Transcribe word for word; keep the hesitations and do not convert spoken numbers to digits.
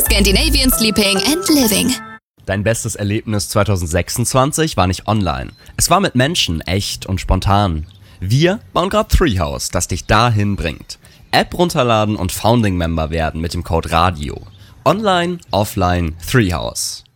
Scandinavian Sleeping and Living. Dein bestes Erlebnis zwanzig sechsundzwanzig war nicht online. Es war mit Menschen, echt und spontan. Wir bauen gerade Treehouse, das dich dahin bringt. App runterladen und Founding-Member werden mit dem Code RADIO. Online, offline, Treehouse.